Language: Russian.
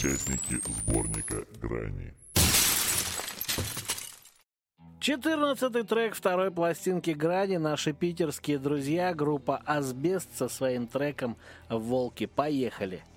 участники сборника «Грани». 14-й трек второй пластинки «Грани» наши питерские друзья, группа «Асбест» со своим треком «Волки». Поехали!